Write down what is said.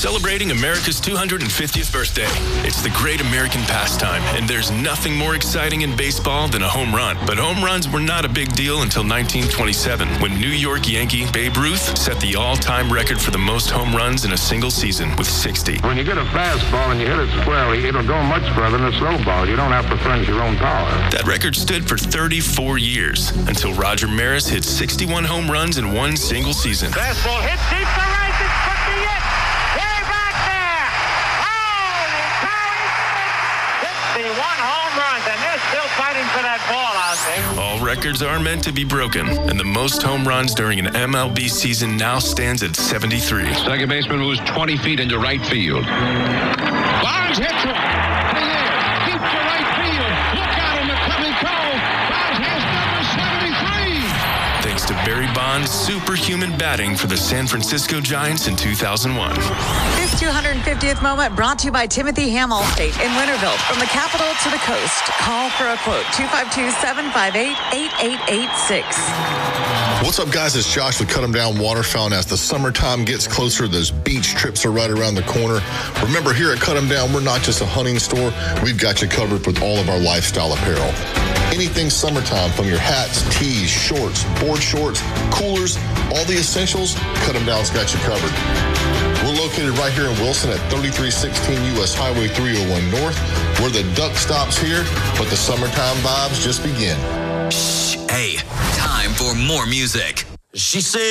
celebrating America's 250th birthday. It's the great American pastime, and there's nothing more exciting in baseball than a home run. But home runs were not a big deal until 1927, when New York Yankee Babe Ruth set the all-time record for the most home runs in a single season with 60. When you get a fastball and you hit it squarely, it'll go much further than a slow ball. You don't have to furnish your own power. That record stood for 34 years, until Roger Maris hit 61 home runs in one single season. Fastball hit deep to right. This could be it. Way back there. Holy cow! 61 home runs, and they're still fighting for that ball out there. All records are meant to be broken, and the most home runs during an MLB season now stands at 73. Second baseman moves 20 feet into right field. Bonds hits one. Deep to right field. Look out in the coming cove. Bonds has number 73. Thanks to Barry Bonds' superhuman batting for the San Francisco Giants in 2001. This 250th moment brought to you by Timothy Hamill State in Winterville. From the capital to the coast. Call for a quote. 252-758-8886. What's up, guys? It's Josh with Cut 'em Down Water Fountain. As the summertime gets closer, those beach trips are right around the corner. Remember, here at Cut 'em Down, we're not just a hunting store. We've got you covered with all of our lifestyle apparel. Anything summertime, from your hats, tees, shorts, board shorts, coolers, all the essentials, Cut 'em Down's got you covered. We're located right here in Wilson at 3316 U.S. Highway 301 North, where the duck stops here, but the summertime vibes just begin. Shh, hey, time for more music. She said